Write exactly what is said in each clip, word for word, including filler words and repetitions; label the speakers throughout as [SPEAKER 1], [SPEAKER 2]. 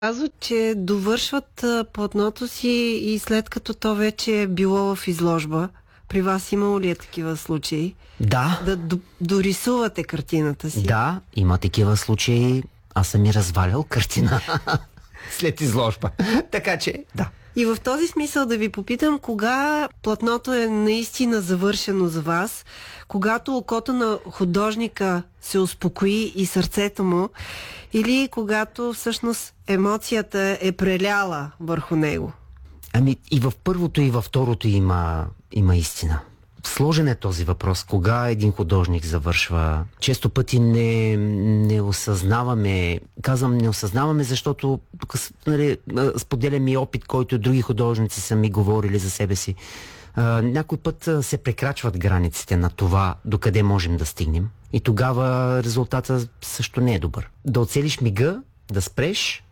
[SPEAKER 1] Казват, че довършват платното си и след като то вече е било в изложба. При вас имало ли е такива случаи?
[SPEAKER 2] Да.
[SPEAKER 1] Да д- дорисувате картината си?
[SPEAKER 2] Да, има такива случаи. Аз съм и развалял картина след изложба. Така че, да.
[SPEAKER 1] И в този смисъл да ви попитам, кога платното е наистина завършено за вас, когато окото на художника се успокои и сърцето му, или когато всъщност емоцията е преляла върху него?
[SPEAKER 2] Ами и в първото и във второто има, има истина. Сложен е този въпрос, кога един художник завършва. Често пъти не, не осъзнаваме, казвам не осъзнаваме, защото тук, нали, споделям и опит, който други художници са ми говорили за себе си. А, някой път се прекрачват границите на това, докъде можем да стигнем. И тогава резултата също не е добър. Да оцелиш мига, да спреш,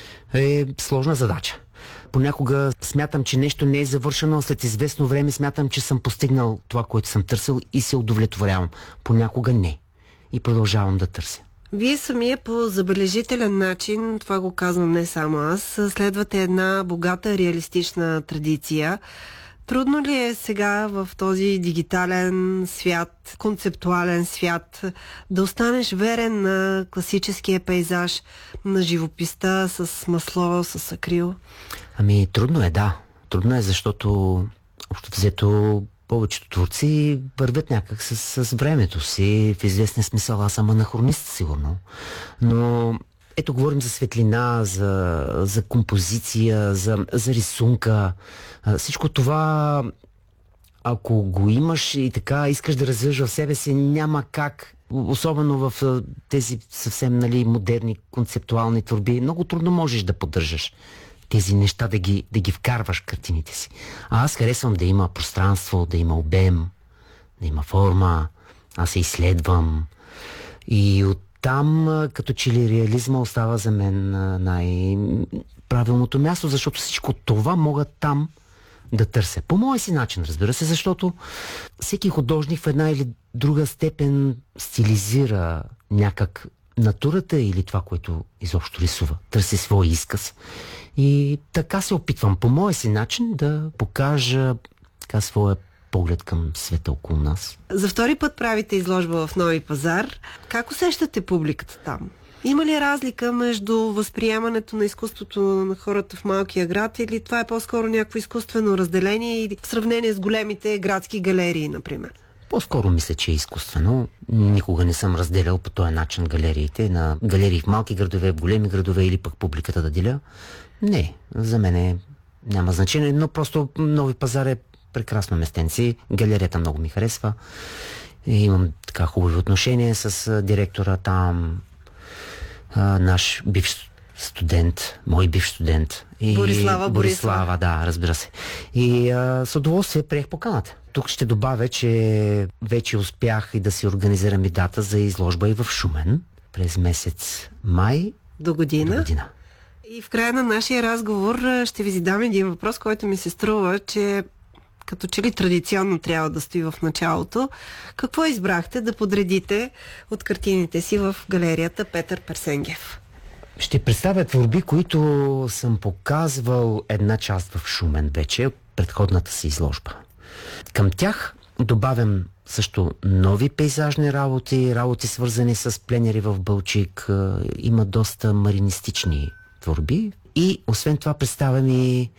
[SPEAKER 2] е сложна задача. Понякога смятам, че нещо не е завършено, а след известно време смятам, че съм постигнал това, което съм търсил и се удовлетворявам. Понякога не. И продължавам да търся.
[SPEAKER 1] Вие самия по забележителен начин, това го казвам не само аз, следвате една богата реалистична традиция. Трудно ли е сега в този дигитален свят, концептуален свят, да останеш верен на класическия пейзаж, на живописта с масло, с акрил?
[SPEAKER 2] Ами, трудно е, да. Трудно е, защото общо взето повечето творци вървят някак с, с времето си. В известен смисъл аз съм анахронист, сигурно. Но ето, говорим за светлина, за, за композиция, за, за рисунка. Всичко това, ако го имаш и така искаш да развиваш в себе си, няма как. Особено в тези съвсем, нали, модерни, концептуални творби. Много трудно можеш да поддържаш тези неща, да ги, да ги вкарваш в картините си. А аз харесвам да има пространство, да има обем, да има форма. Аз се изследвам. И оттам, като че ли реализма остава за мен най-правилното място, защото всичко това мога там да търся. По моя си начин, разбира се, защото всеки художник в една или друга степен стилизира някак натурата или това, което изобщо рисува. Търси своя изказ. И така се опитвам по моя си начин да покажа така своя поглед към света около нас.
[SPEAKER 1] За втори път правите изложба в Нови пазар. Как усещате публиката там? Има ли разлика между възприемането на изкуството на хората в малкия град, или това е по-скоро някакво изкуствено разделение или в сравнение с големите градски галерии, например?
[SPEAKER 2] По-скоро мисля, че е изкуствено. Никога не съм разделял по този начин галериите. На галерии в малки градове, в големи градове или пък публиката да деля. Не, за мен няма значение, но просто Нови пазар е прекрасно местенци. Галерията много ми харесва. И имам така хубави отношения с директора там. А, наш бивш студент, мой бивш студент. И
[SPEAKER 1] Борислава,
[SPEAKER 2] Борислава, да, разбира се. И а, с удоволствие приех поканата. Тук ще добавя, че вече успях и да си организирам и дата за изложба и в Шумен през месец май
[SPEAKER 1] до година.
[SPEAKER 2] До година.
[SPEAKER 1] И в края на нашия разговор ще ви задам един въпрос, който ми се струва, че като че ли традиционно трябва да стои в началото. Какво избрахте да подредите от картините си в галерията Петър Персенгев?
[SPEAKER 2] Ще представя творби, които съм показвал една част в Шумен вече, предходната си изложба. Към тях добавям също нови пейзажни работи, работи свързани с пленери в Балчик. Има доста маринистични творби. И освен това представям и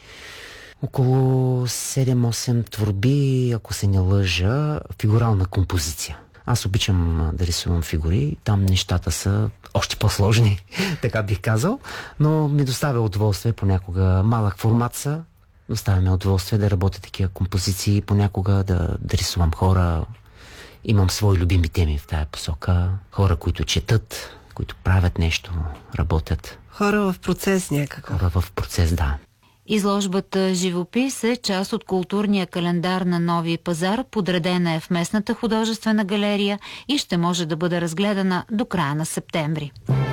[SPEAKER 2] около седем-осем творби, ако се не лъжа, фигурална композиция. Аз обичам да рисувам фигури, там нещата са още по-сложни, така бих казал, но ми доставя удоволствие понякога. Малък формат са, доставя ми удоволствие да работя такива композиции, понякога да, да рисувам хора. Имам свои любими теми в тая посока. Хора, които четат, които правят нещо, работят.
[SPEAKER 1] Хора в процес някакъв.
[SPEAKER 2] Хора в процес, да.
[SPEAKER 3] Изложбата «Живопис» е част от културния календар на Нови пазар, подредена е в местната художествена галерия и ще може да бъде разгледана до края на септември.